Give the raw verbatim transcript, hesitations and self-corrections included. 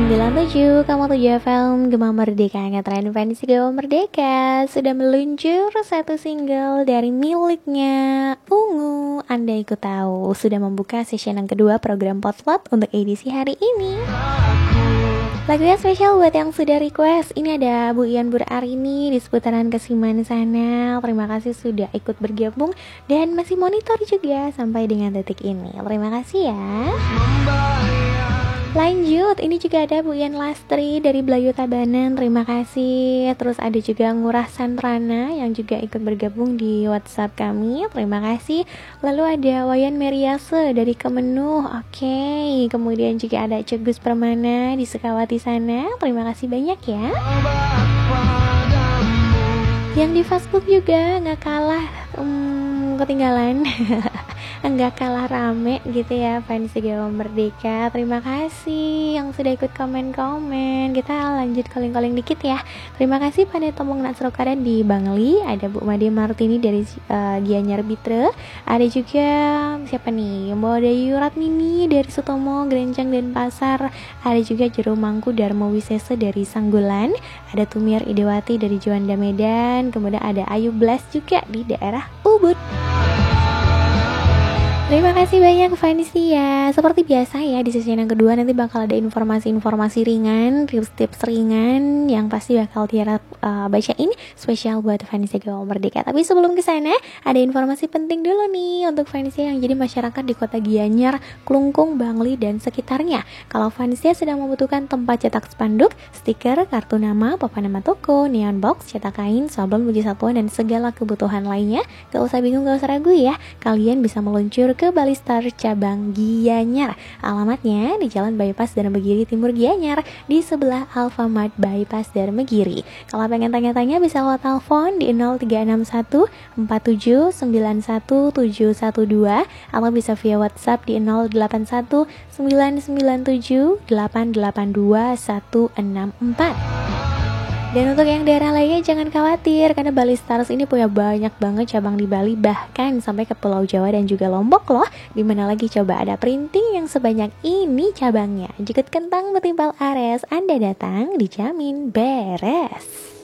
sembilan tujuh koma tujuh F M Gema Merdeka. Ngetren fans Gema Merdeka sudah meluncur satu single dari miliknya Ungu. Anda ikut tahu sudah membuka session yang kedua program Potluck untuk edisi hari ini. Lagunya spesial buat yang sudah request. Ini ada Bu Ian Burarini di seputaran Kesiman sana. Terima kasih sudah ikut bergabung dan masih monitor juga sampai dengan detik ini. Terima kasih ya. Lanjut, ini juga ada Bu Ian Lastri dari Belayu Tabanan. Terima kasih. Terus ada juga Ngurah Santrana yang juga ikut bergabung di WhatsApp kami. Terima kasih. Lalu ada Wayan Meriase dari Kemenuh. Oke. Kemudian juga ada Cegus Permana di Sekawati sana. Terima kasih banyak ya. Yang di Facebook juga nggak kalah um, ketinggalan. Enggak kalah rame gitu ya fans Gema Merdeka. Terima kasih yang sudah ikut komen-komen. Kita lanjut calling-calling dikit ya. Terima kasih pada Tomong Natsrokara di Bangli. Ada Bu Made Martini dari uh, Gianyar Bitre. Ada juga siapa nih, Mbak Dayu Ratmini dari Sutomo Gerencang Denpasar. Ada juga Jero Mangku Darmo Wisese dari Sanggulan. Ada Tumiar Idewati dari Juanda Medan. Kemudian ada Ayu Blas juga di daerah Ubud. Terima kasih banyak Vanisia. Seperti biasa ya, di sesi yang kedua nanti bakal ada informasi-informasi ringan, tips-tips ringan yang pasti bakal Tiara uh, bacain spesial buat Vanisia Gema Merdeka. Tapi sebelum ke sana, ada informasi penting dulu nih untuk Vanisia yang jadi masyarakat di Kota Gianyar, Klungkung, Bangli dan sekitarnya. Kalau Vanisia sedang membutuhkan tempat cetak spanduk, stiker, kartu nama, papan nama toko, neon box, cetak kain, sablon, biji satuan dan segala kebutuhan lainnya, gak usah bingung, gak usah ragu ya. Kalian bisa meluncur ke Balistar cabang Gianyar. Alamatnya di Jalan Bypass Dharmagiri Timur Gianyar di sebelah Alfamart Bypass Dharmagiri. Kalau pengen tanya-tanya bisa lewat telepon di nol tiga enam satu empat tujuh sembilan satu tujuh satu dua atau bisa via WhatsApp di nol delapan satu sembilan sembilan tujuh delapan delapan dua satu enam empat. Dan untuk yang daerah lainnya jangan khawatir karena Bali Stars ini punya banyak banget cabang di Bali, bahkan sampai ke Pulau Jawa dan juga Lombok loh. Dimana lagi coba ada printing yang sebanyak ini cabangnya. Jika kentang bertimpal ares, Anda datang dijamin beres.